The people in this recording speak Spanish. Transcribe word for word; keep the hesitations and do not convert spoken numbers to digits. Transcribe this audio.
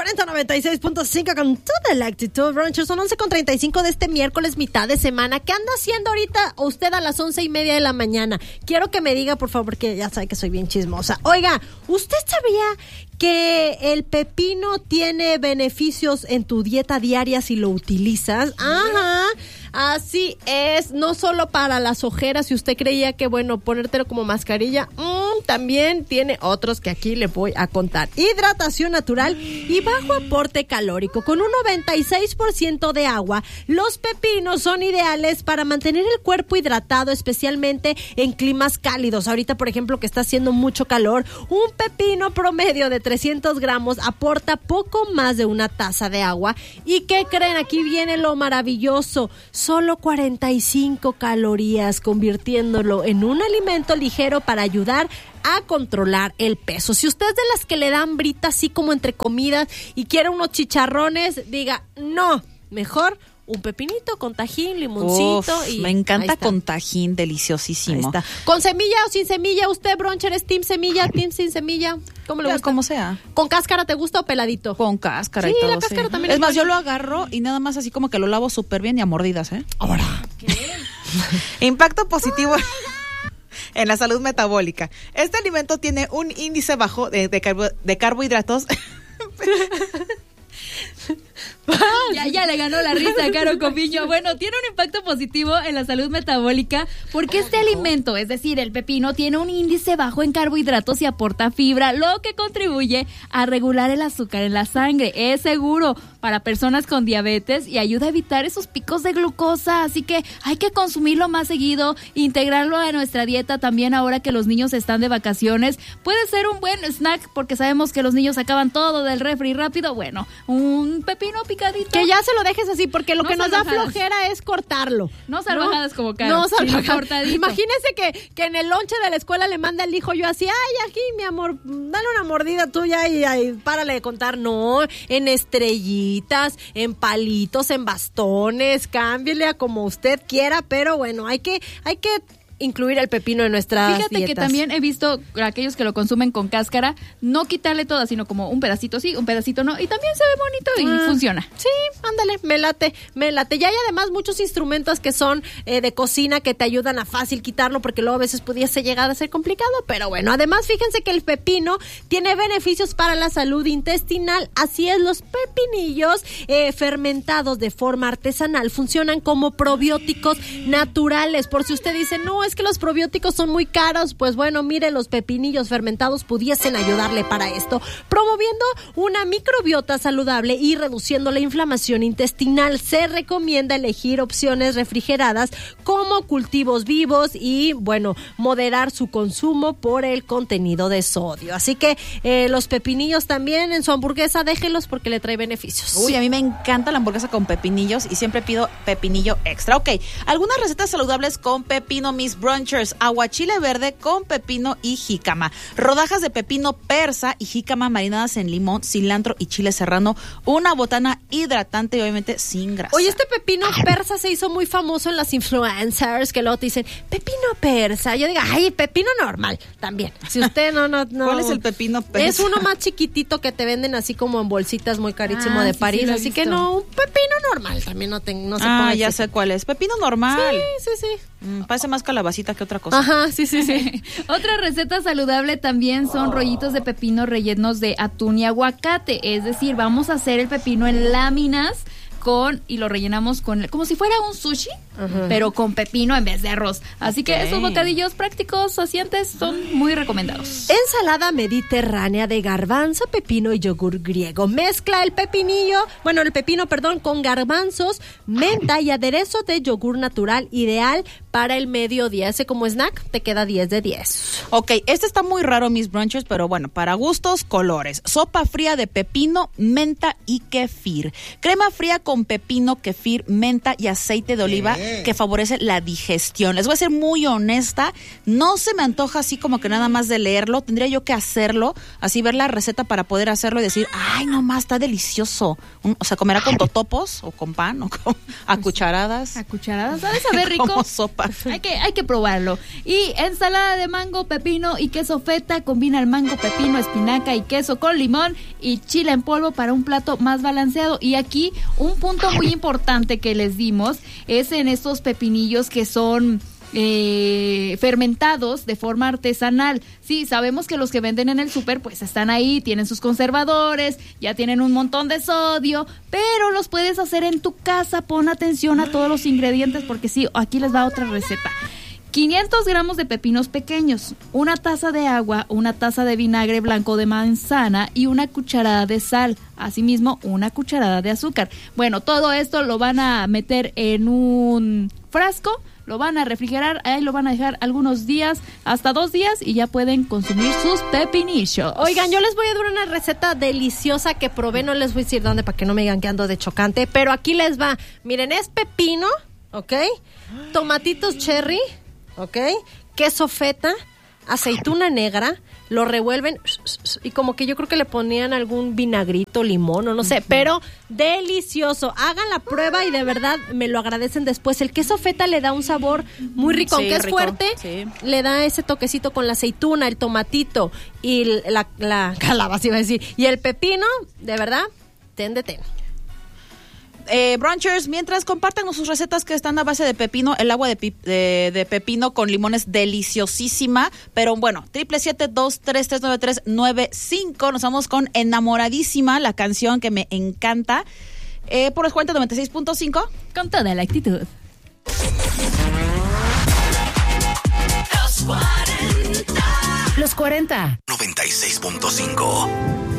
cuarenta noventa y seis punto cinco con toda la actitud, Brunchers. Son once con treinta y cinco de este miércoles, mitad de semana. ¿Qué anda haciendo ahorita usted a las once y media de la mañana? Quiero que me diga, por favor, porque ya sabe que soy bien chismosa. Oiga, ¿usted sabía que el pepino tiene beneficios en tu dieta diaria si lo utilizas? Ajá. Así es, no solo para las ojeras, si usted creía que, bueno, ponértelo como mascarilla, mmm, también tiene otros que aquí le voy a contar. Hidratación natural y bajo aporte calórico. Con un noventa y seis por ciento de agua, los pepinos son ideales para mantener el cuerpo hidratado, especialmente en climas cálidos. Ahorita, por ejemplo, que está haciendo mucho calor, un pepino promedio de trescientos gramos aporta poco más de una taza de agua. ¿Y qué creen? Aquí viene lo maravilloso. Solo cuarenta y cinco calorías, convirtiéndolo en un alimento ligero para ayudar a controlar el peso. Si usted es de las que le dan hambrita así como entre comidas y quiere unos chicharrones, diga, no, mejor un pepinito con tajín, limoncito. Uf, y me encanta con tajín, deliciosísimo. Ahí está. ¿Con semilla o sin semilla? ¿Usted, Bruncher, es team semilla, team sin semilla? ¿Cómo le Ya, gusta? como sea. ¿Con cáscara te gusta o peladito? Con cáscara sí, y todo. la cáscara sí. también Es es más, buena. yo lo agarro y nada más así como que lo lavo súper bien y a mordidas, ¿eh? Ahora. Impacto positivo en la salud metabólica. Este alimento tiene un índice bajo de, de, carbo, de carbohidratos. Ya, ya le ganó la risa a Caro Copiño. Bueno, tiene un impacto positivo en la salud metabólica porque este alimento, es decir, el pepino, tiene un índice bajo en carbohidratos y aporta fibra, lo que contribuye a regular el azúcar en la sangre. Es seguro para personas con diabetes y ayuda a evitar esos picos de glucosa, así que hay que consumirlo más seguido, integrarlo a nuestra dieta también ahora que los niños están de vacaciones. Puede ser un buen snack porque sabemos que los niños acaban todo del refri rápido. Bueno, un pepino picadito. Que ya se lo dejes así, porque lo No que nos da salvajadas. flojera es cortarlo. No salvajadas como Caro, No sino salvajadas. cortadito. Imagínese que, que en el lonche de la escuela le manda el hijo yo así, ay, aquí, mi amor, dale una mordida tuya y, y párale de contar. No, en estrellitas, en palitos, en bastones, cámbiele a como usted quiera, pero bueno, hay que, hay que incluir el pepino en nuestras Fíjate dietas. que también he visto a aquellos que lo consumen con cáscara, no quitarle toda, sino como un pedacito sí, un pedacito no, y también se ve bonito y Ah, funciona. Sí, ándale, me late, me late. Ya hay además muchos instrumentos que son eh, de cocina que te ayudan a fácil quitarlo, porque luego a veces pudiese llegar a ser complicado, pero bueno, además fíjense que el pepino tiene beneficios para la salud intestinal. Así es, los pepinillos eh, fermentados de forma artesanal funcionan como probióticos naturales. Por si usted dice, no, es que los probióticos son muy caros, pues bueno, mire, los pepinillos fermentados pudiesen ayudarle para esto, promoviendo una microbiota saludable y reduciendo la inflamación intestinal. Se recomienda elegir opciones refrigeradas como cultivos vivos y, bueno, moderar su consumo por el contenido de sodio. Así que eh, los pepinillos también en su hamburguesa déjelos porque le trae beneficios. Uy, a mí me encanta la hamburguesa con pepinillos y siempre pido pepinillo extra. Ok, algunas recetas saludables con pepino, mis brunchers. Aguachile verde con pepino y jícama. Rodajas de pepino persa y jícama marinadas en limón, cilantro y chile serrano. Una botana hidratante y obviamente sin grasa. Oye, este pepino persa se hizo muy famoso en las influencers que luego te dicen, pepino persa. Yo digo, ay, pepino normal también. Si usted no, no, no. ¿Cuál es el pepino persa? Es uno más chiquitito que te venden así como en bolsitas muy carísimo Ah, de sí, París. sí lo he así visto. que no, un pepino normal también no, te, no se Ah, ponga ya así. sé cuál es. Pepino normal. Sí, sí, sí. Mm, parece más calabacita que otra cosa. Ajá, sí, sí, sí. Otra receta saludable también son rollitos de pepino rellenos de atún y aguacate. Es decir, vamos a hacer el pepino en láminas con y lo rellenamos con como si fuera un sushi, uh-huh. pero con pepino en vez de arroz. Así okay. que esos bocadillos prácticos, saciantes, son muy recomendados. Ensalada mediterránea de garbanzo, pepino y yogur griego. Mezcla el pepinillo, bueno, el pepino, perdón, con garbanzos, menta y aderezo de yogur natural, ideal para el mediodía. Ese como snack te queda diez de diez. Ok, este está muy raro, mis brunchers, pero bueno, para gustos, colores. Sopa fría de pepino, menta y kefir. Crema fría con con pepino, kefir, menta y aceite de oliva yeah. que favorece la digestión. Les voy a ser muy honesta, no se me antoja así como que nada más de leerlo, tendría yo que hacerlo, así ver la receta para poder hacerlo y decir, ay, no más, está delicioso. Un, o sea, comerá con totopos o con pan o con, a cucharadas. A cucharadas, ¿sabes? Saber rico. Como sopa. Hay que, hay que probarlo. Y ensalada de mango, pepino y queso feta, combina el mango, pepino, espinaca y queso con limón y chile en polvo para un plato más balanceado. Y aquí un punto muy importante que les dimos es en estos pepinillos que son eh, fermentados de forma artesanal. Sí, sabemos que los que venden en el súper pues están ahí, tienen sus conservadores, ya tienen un montón de sodio, pero los puedes hacer en tu casa. Pon atención a todos los ingredientes porque sí, aquí les va otra receta. quinientos gramos de pepinos pequeños, una taza de agua, una taza de vinagre blanco de manzana y una cucharada de sal, asimismo una cucharada de azúcar. Bueno, todo esto lo van a meter en un frasco, lo van a refrigerar, ahí lo van a dejar algunos días, hasta dos días y ya pueden consumir sus pepinillos. Oigan, yo les voy a dar una receta deliciosa que probé, no les voy a decir dónde para que no me digan que ando de chocante, pero aquí les va. Miren, es pepino, ¿ok? Tomatitos cherry, ¿ok? Queso feta, aceituna negra, lo revuelven y como que yo creo que le ponían algún vinagrito, limón o no sé, uh-huh. Pero delicioso. Hagan la prueba y de verdad me lo agradecen después. El queso feta le da un sabor muy rico, sí, aunque es rico, fuerte, sí. Le da ese toquecito con la aceituna, el tomatito y la, la calabaza iba a decir, y el pepino, de verdad, ten de ten. Eh, brunchers, mientras compartan sus recetas que están a base de pepino, el agua de, pi- de, de pepino con limón es deliciosísima, pero bueno, triple siete dos tres tres nueve tres nueve cinco, nos vamos con Enamoradísima, la canción que me encanta, eh, por los cuarenta noventa y seis punto cinco. Con toda la actitud. Los cuarenta. noventa y seis punto cinco.